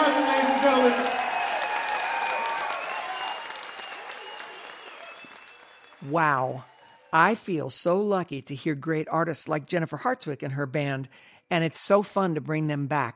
Johnson, ladies and gentlemen. Wow. I feel so lucky to hear great artists like Jennifer Hartwig and her band, and it's so fun to bring them back.